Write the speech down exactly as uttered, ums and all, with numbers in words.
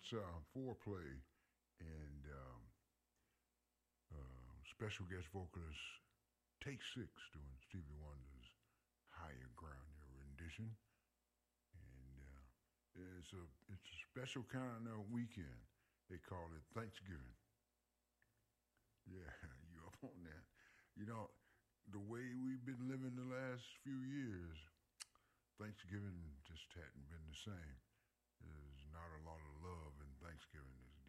That's uh, Foreplay and um, uh, special guest vocalist Take Six doing Stevie Wonder's Higher Ground, your rendition. And uh, it's a it's a special kind of weekend. They call it Thanksgiving. Yeah, you up on that? You know, the way we've been living the last few years, Thanksgiving just hadn't been the same. There's not a lot of love in Thanksgiving. There's